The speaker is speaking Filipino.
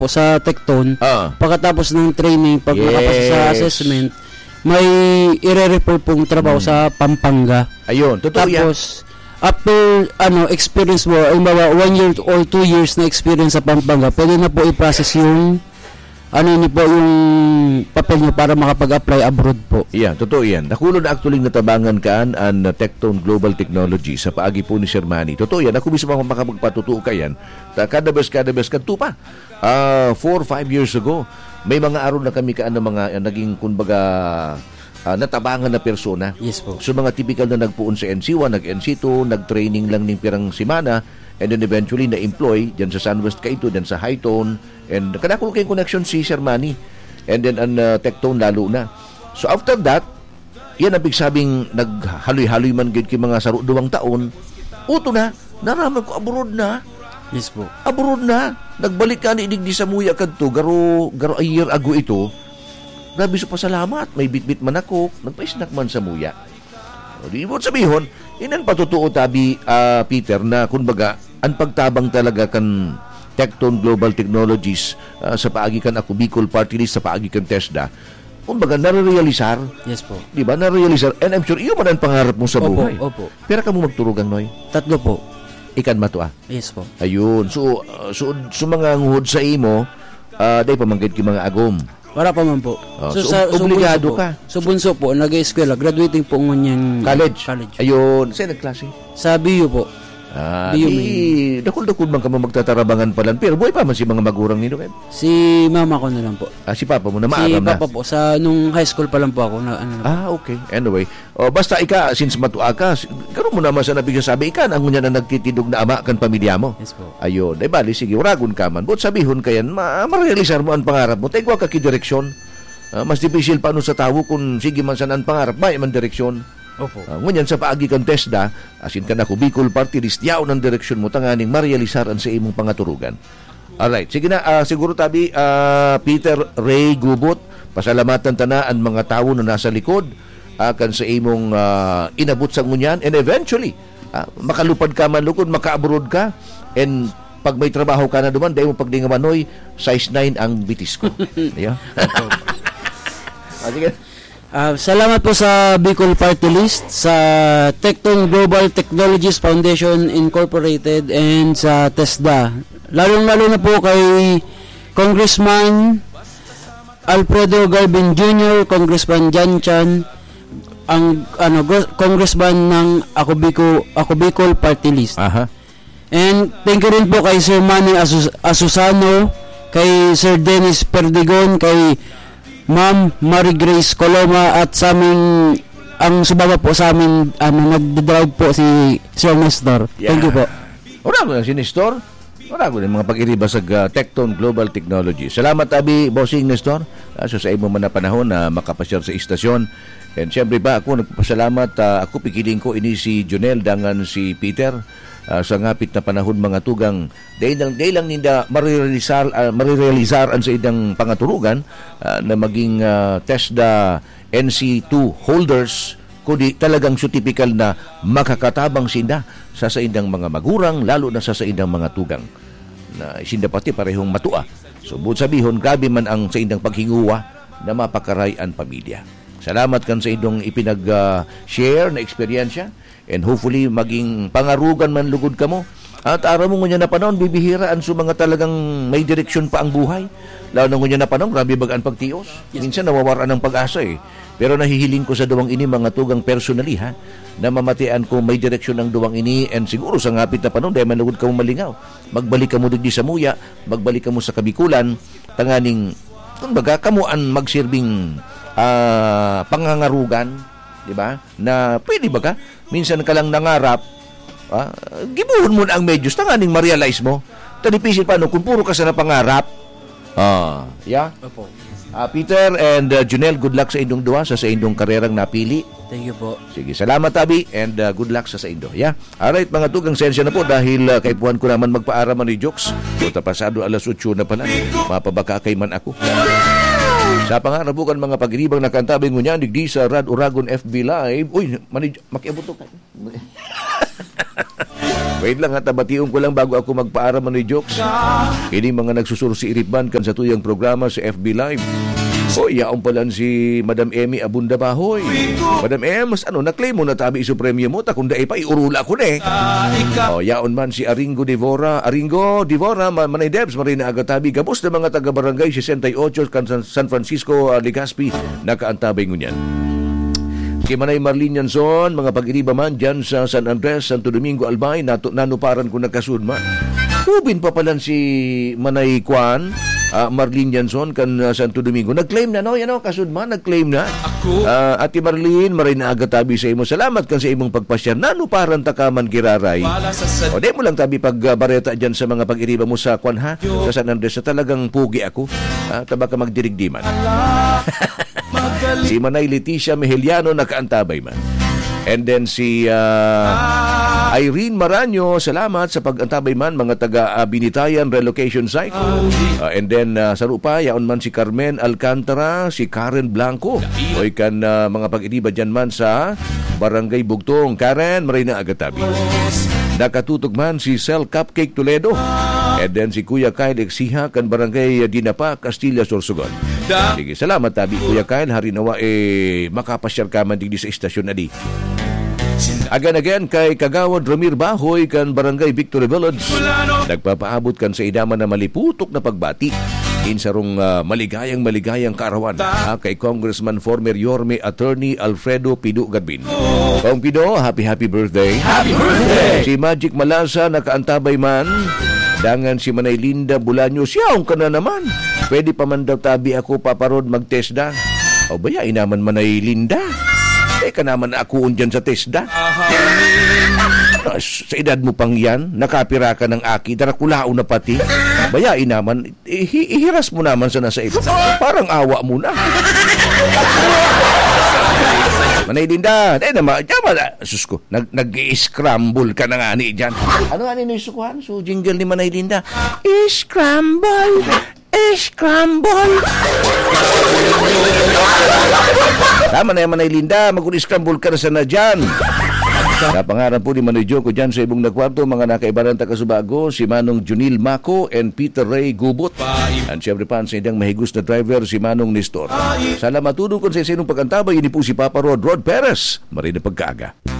po sa Tecton, pagkatapos ng training, pag nakapasa sa assessment, may ire-refer pong trabaho sa Pampanga. Ayun, totoo yan. Tapos, after experience mo, ay 1 year or 2 years na experience sa Pampanga, pwede na po i-process yung yung papel nyo para makapag-apply abroad po. Yeah, totoo yan. Nakulo na actually natabangan kaan ang Tecton Global Technology sa paagi po ni Sir Manny. Totoo yan. Ako mismo ako makapagpatutuo ka yan. Kada bes kanto pa. 4 or 5 years ago, may mga araw na kami kaan na mga naging kumbaga natabangan na persona. Yes po. So mga typical na nagpuon sa NC1, nag-NC2, nag-training lang ng pirang simana, and then eventually na-employ dyan sa Sunwest Kaito, dyan sa Hightone, and kanakulo kayong connection si Sir Manny, and then ang Tecton lalo na. So after that, yan ang big sabing naghaloy-haloy man gid kay mga 2 taon, uto na, naraman ko abroad na. Yes po. Abroad na. Nagbalik ka ni Idigdi sa Muya kadto, garo a year ago ito. Grabe sa pasalamat, may bitbit man ako, nagpa-snack man sa Muya. Di mo sabihon, inan patutuo tabi, Peter, na kumbaga, ang pagtabang talaga kan Tecton Global Technologies sa paagi kan ako Bicol Party List, sa paagi kan TESDA, kumbaga, nare-realisar. Yes po. Di ba? Nare-realisar. And I'm sure, iyo man ang pangarap mo sa buhay. Opo. Pero ka mo magturugang, Noy? 3 po. Ikan matua. Yes po. Ayun. So mga nguhod sa imo, day pamanggit ki mga agom. Para pa man po. So obligado ka. So bunso po, nag-eskwela, graduating po ngunyang college. Ayun. Saan nagklase? Sa BU po. Dakul-dakul man ka magtatarabangan pala. Pero buhay pa man si mga magurang nino kayo? Si mama ko na lang po. Si papa mo na maaram na? Si papa po. Nung high school pa lang po ako. Okay. Anyway. Basta ika, since matua ka, karoon mo naman sa nabigyan sabi, ika ang ngunya na nagtitidog na ama kan pamilya mo. Yes po. Ayun. Ay bali, sige, waragon ka man. But sabihon ka yan, ma-realisar mo ang pangarap mo. Taigwa ka ki-direksyon. Mas difícil pa sa tawo kung sige man saan ang pangarap, may man direksyon. Opo. Ngunyan sa paagi kang TESDA, asin ka na ko Bicol Party List, yaw ng direksyon mo, tanganing marealisaran sa imong pangaturugan. Alright, sige na, siguro tabi, Peter Ray Gubot, pasalamatan tanaan mga tao na nasa likod, kan sa imong inabot sa ngunyan, and eventually, makalupad ka man lukod, maka-abroad ka, and pag may trabaho ka na duman, dahil mo pagdingamanoy, size 9 ang bitis ko. Yeah? Sige. Salamat po sa Bicol Party List, sa Tecton Global Technologies Foundation Incorporated, and sa TESDA. Lalong-lalo na po kay Congressman Alfredo Garbin Jr., Congressman Jan Chan, ang Congressman ng Ako Bicol Party List. Aha. And thank you rin po kay Sir Manny Asusano, kay Sir Dennis Perdigon, kay Ma'am Mary Grace Coloma, at sa aming ang sumama po sa amin nagdadrive po si Sir Nestor. Yeah. Thank you po. Ora ko si Nestor. Ora ko mga pag-iriba sa Tecton Global Technology. Salamat abi bossing Nestor. So sa imo man na panahon na makapasyar sa istasyon. And syempre ba ako nagpasalamat, ako pikiling ko ini si Jonel dangan si Peter. Sa ngapit na panahon mga tugang day lang ninda marirealisar sa idang pangaturugan na maging TESDA NC2 holders, kundi talagang so typical na makakatabang sinda sa indang mga magurang, lalo na sa indang mga tugang na sinda pati parehong matua. So buot sabihon, grabe man ang sa indang paghinguwa na mapakaray ang pamilya. Salamat kan sa indong ipinag-share na eksperyensya. And hopefully, maging pangarugan man lugod ka mo. At araw mo ngunya na panahon, bibihiraan sa mga talagang may direksyon pa ang buhay. Lalo na ngunya na panahon, grabe bagaan pagtios. Yes. Minsan nawawaran ng pag-asa eh. Pero nahihiling ko sa duwang ini, mga tugang personally ha, na mamatian ko may direksyon ng duwang ini, and siguro sa ngapit na panahon, dahil manlugod ka mo malingaw. Magbalik ka mo digdi sa Muya, magbalik ka mo sa Kabikulan, tanganing, kumbaga, kamuan magsirbing pangangarugan, di ba? Na pwede ba ka? Minsan ka lang nangarap, gibuhon mo na ang medyos, tanganing ma-realize mo. Tanipisil pa, no? Kung puro ka sa napangarap. Yeah? Opo. Peter and Junel, good luck sa indong duwa, sa indong karerang napili. Thank you po. Sige, salamat Abi, and good luck sa indo. Yeah? Alright, mga tugang, sensya na po dahil kay puwan ko naman magpaaraman ni Jokes. Puta pasado alas 8 na pala. Mapabaka kay man ako. Sa pangarabukan mga pag-iribang nakantabing ngunyan, digdi sa Rad Uragon FB Live. Uy, makiabot to ka. Wait lang ha, tabationg ko lang bago ako magpaaram ano jokes. Ini mga nagsusursi iripban kan sa tuyang programa sa FB Live. O, yaon pala si Madam Emmy Abunda Bahoy. Madam Em, na-claim mo na tabi iso premyo mo, takunda pa, iurula ko na eh. O, yaon man si Aringo Divora. Aringo Divora, Manay Debs, Marina Agatabi, gabos na mga taga-barangay 68 kan San Francisco, Legazpi, nakaantabay ngunyan. Kay Manay Marlene Yanson, mga pag-iriba man dyan sa San Andres, Santo Domingo, Albay, nanuparan ko nagkasudma. Kubin pa pala si Manay Kwan, Marlene Yanson kan Santo Domingo. Nag-claim na, no? Yan o, kasudma, nag-claim na. Ate Marlene, maray na agatabi sa imo. Salamat kan sa imong pagpasyan. Nanuparan takaman kiraray. O, di mo lang tabi pagbareta dyan sa mga pag-iriba mo sa Kwan, ha? Sa San Andres, sa talagang pugi ako. Taba ka magdirigdiman. Si Manay Leticia Mejeliano nakaantabay man. And then si Irene Maranyo, salamat sa pag-antabay man mga taga-Binitayan Relocation Site. And then sa Rupa, yaon man si Carmen Alcantara, si Karen Blanco. O ikan mga pag-iriba dyan man sa Barangay Bugtong. Karen, maray na agatabi. Nakatutog man si Cell Cupcake Toledo. And then si Kuya Kyle Exiha kan Barangay Dinapa, Castilla, Sorsogon. Sige, salamat tabi Kuya Kyle. Harinawa makapasyar ka man digdi sa istasyon na di. Agan kay Kagawad Ramir Bahoy kan Barangay Victory Village. Nagpapaabot kan sa idama na maliputok na pagbati. Insarong maligayang kaarawan kay Congressman former Yorme Attorney Alfredo Pido Gadbin. Kong Pido, happy birthday. Happy birthday! Si Magic Malasa nakaantabay man. Dangan si Manay Linda Bulanyo, siyaong ka na naman. Pwede pa man daw tabi ako paparod mag-TESDA. O baya, inaman Manay Linda. Ka naman ako dyan sa TESDA. Sa edad mo pang yan, nakapira ka ng aki, darakulao na pati. Baya, inaman, ihiras mo naman sa nasa iba. Parang awa mo na. Manay Linda, sus ko, nag-i-scramble ka na nga ni dyan. Ano nga ni sukuhan? So, jingle ni Manay Linda. I-scramble! Tama na yan, Manay Linda, mag-i-scramble ka na sana dyan. Napangaran po ni Manoy Joko dyan sa ibong nagkwarto, mga nakaibaran taga-Subago, si Manong Junil Mako and Peter Ray Gubot. At siyempre pa sa idang mahigos na driver, si Manong Nestor. Salamat tudong kung sa isinong pagkantabay, hindi po si Papa Rod Perez. Marina pagkaaga.